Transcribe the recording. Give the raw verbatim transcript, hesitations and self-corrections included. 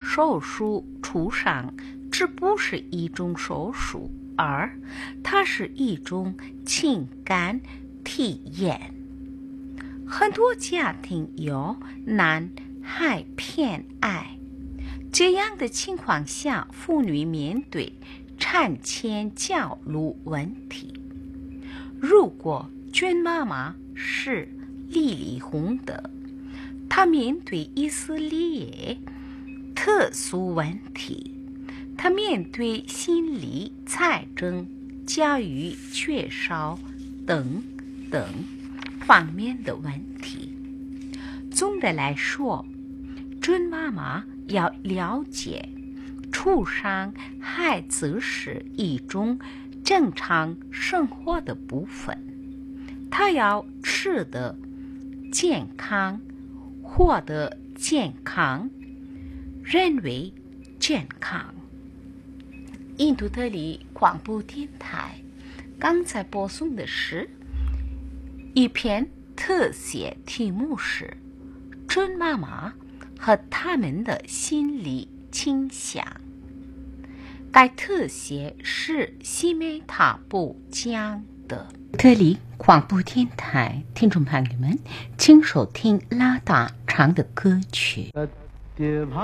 手术出伤这不是一种手术，而它是一种情感体验。很多家庭有男孩偏爱，这样的情况下，妇女面对产前焦虑问题。如果娟妈妈是离离婚的，她面对以色列特殊问题，她面对心理、财政、教育缺少等等方面的问题。总的来说，准妈妈要了解，出生孩子是一种正常生活的部分，她要吃得健康，活得健康，认为健康。印度德里广播电台刚才播送的是一篇特写，题目是准妈妈和他们的心理倾向。该特写是西梅塔布讲的。这里广播电台听众朋友们，请收听拉达唱的歌曲。